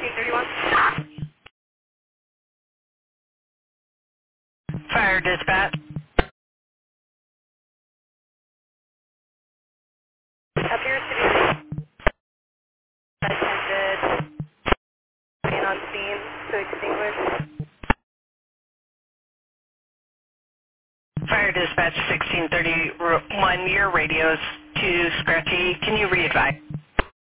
1631. Fire dispatch. Appears to be attempted being on scene to extinguish. Fire dispatch 1631. Your radio's too scratchy. Can you re-advise?